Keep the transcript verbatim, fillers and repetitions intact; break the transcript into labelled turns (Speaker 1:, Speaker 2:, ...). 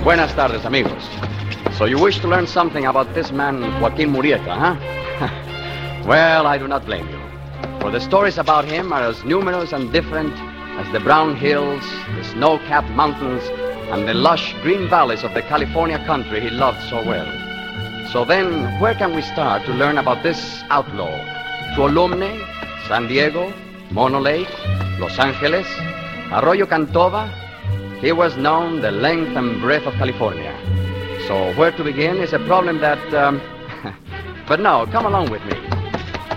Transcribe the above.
Speaker 1: Buenas tardes, amigos. So you wish to learn something about this man, Joaquin Murrieta, huh? Well, I do not blame you. For the stories about him are as numerous and different as the brown hills, the snow-capped mountains, and the lush green valleys of the California country he loved so well. So then, where can we start to learn about this outlaw? Tuolumne, San Diego, Mono Lake, Los Angeles, Arroyo Cantova. He was known the length and breadth of California. So where to begin is a problem that... Um... but no, come along with me.